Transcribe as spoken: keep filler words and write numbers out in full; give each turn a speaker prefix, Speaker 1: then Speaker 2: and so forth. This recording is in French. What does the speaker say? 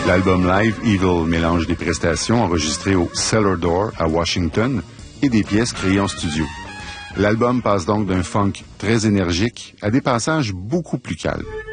Speaker 1: L'album live Evil mélange des prestations enregistrées au Cellar Door à Washington et des pièces créées en studio. L'album passe donc d'un funk très énergique à des passages beaucoup plus calmes.